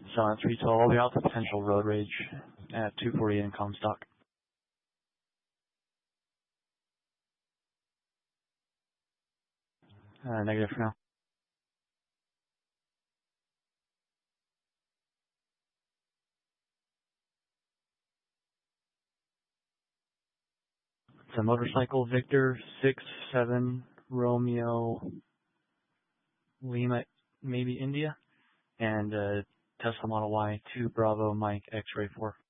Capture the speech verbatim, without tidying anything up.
Silent three twelve, I'll be out to potential road rage at two forty in Comstock. Uh, negative for now. It's a motorcycle Victor six seven Romeo Lima, maybe India, and uh, Tesla Model Y two Bravo Mike X-Ray four.